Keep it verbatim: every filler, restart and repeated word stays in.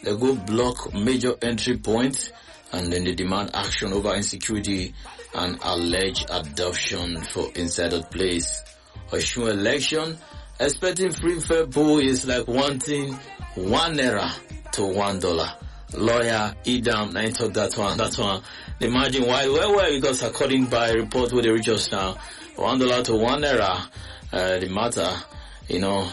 They go block major entry points, and then they demand action over insecurity and alleged adoption for insider place. Osun election, expecting free fair poll is like wanting one naira to one dollar. Lawyer Idam, I talk that one, that one. The margin wide, well, well, because according by report where they reach us now, one dollar to one naira, uh, the matter, you know,